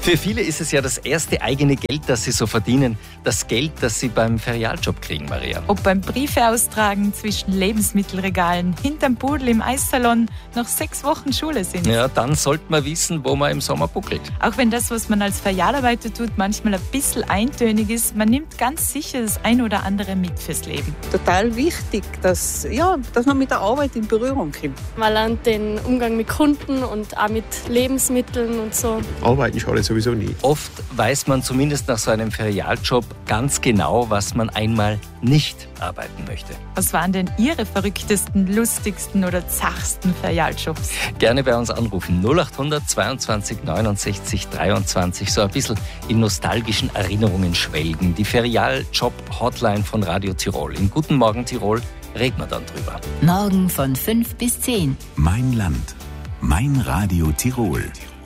Für viele ist es ja das erste eigene Geld, das sie so verdienen. Das Geld, das sie beim Ferialjob kriegen, Maria. Ob beim Briefe austragen, zwischen Lebensmittelregalen, hinterm Pudel im Eissalon, noch 6 Wochen Schule sind. Ja, dann sollte man wissen, wo man im Sommer buckelt. Auch wenn das, was man als Ferialarbeiter tut, manchmal ein bisschen eintönig ist, man nimmt ganz sicher das ein oder andere mit fürs Leben. Total wichtig, dass man mit der Arbeit in Berührung kommt. Man lernt den Umgang mit Kunden und auch mit Lebensmitteln und so. Arbeiten schadet sowieso nie. Oft weiß man zumindest nach so einem Ferialjob ganz genau, was man einmal nicht arbeiten möchte. Was waren denn Ihre verrücktesten, lustigsten oder zachsten Ferialjobs? Gerne bei uns anrufen. 0800 22 69 23. So ein bisschen in nostalgischen Erinnerungen schwelgen. Die Ferialjob-Hotline von Radio Tirol. In Guten Morgen Tirol reden wir dann drüber. Morgen von 5 bis 10. Mein Land. Mein Radio Tirol.